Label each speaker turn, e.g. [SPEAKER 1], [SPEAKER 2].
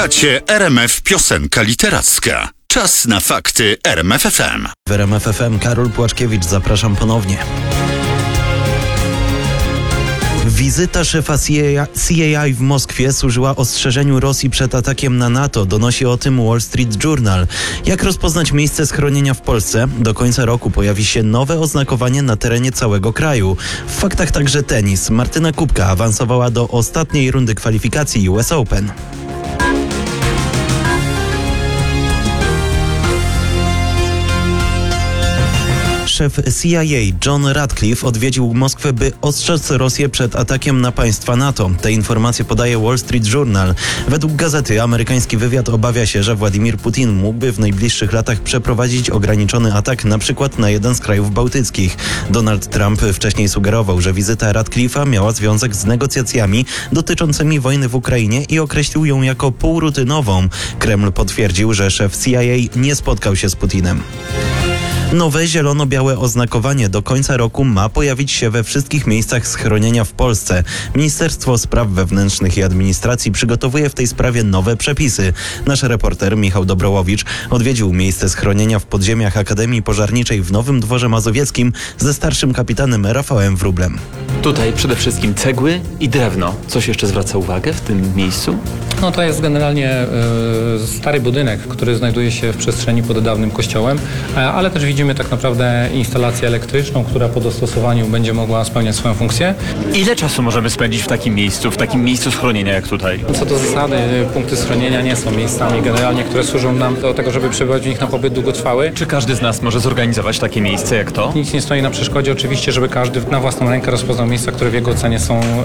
[SPEAKER 1] Słuchacie RMF Piosenka Literacka. Czas na fakty RMF FM.
[SPEAKER 2] W RMF FM Karol Płaczkiewicz, zapraszam ponownie. Wizyta szefa CIA w Moskwie służyła ostrzeżeniu Rosji przed atakiem na NATO. Donosi o tym Wall Street Journal. Jak rozpoznać miejsce schronienia w Polsce? Do końca roku pojawi się nowe oznakowanie na terenie całego kraju. W faktach także tenis. Martyna Kubka awansowała do ostatniej rundy kwalifikacji US Open. Szef CIA John Ratcliffe odwiedził Moskwę, by ostrzec Rosję przed atakiem na państwa NATO. Te informacje podaje Wall Street Journal. Według gazety amerykański wywiad obawia się, że Władimir Putin mógłby w najbliższych latach przeprowadzić ograniczony atak na przykład na jeden z krajów bałtyckich. Donald Trump wcześniej sugerował, że wizyta Ratcliffe'a miała związek z negocjacjami dotyczącymi wojny w Ukrainie i określił ją jako półrutynową. Kreml potwierdził, że szef CIA nie spotkał się z Putinem. Nowe zielono-białe oznakowanie do końca roku ma pojawić się we wszystkich miejscach schronienia w Polsce. Ministerstwo Spraw Wewnętrznych i Administracji przygotowuje w tej sprawie nowe przepisy. Nasz reporter Michał Dobrołowicz odwiedził miejsce schronienia w podziemiach Akademii Pożarniczej w Nowym Dworze Mazowieckim ze starszym kapitanem Rafałem Wróblem.
[SPEAKER 3] Tutaj przede wszystkim cegły i drewno. Coś jeszcze zwraca uwagę w tym miejscu?
[SPEAKER 4] No to jest generalnie stary budynek, który znajduje się w przestrzeni pod dawnym kościołem, ale też widzimy tak naprawdę instalację elektryczną, która po dostosowaniu będzie mogła spełniać swoją funkcję.
[SPEAKER 3] Ile czasu możemy spędzić w takim miejscu schronienia jak tutaj?
[SPEAKER 4] Co do zasady, punkty schronienia nie są miejscami generalnie, które służą nam do tego, żeby przebywać w nich na pobyt długotrwały.
[SPEAKER 3] Czy każdy z nas może zorganizować takie miejsce jak to?
[SPEAKER 4] Nic nie stoi na przeszkodzie oczywiście, żeby każdy na własną rękę rozpoznał miejsca, które w jego ocenie są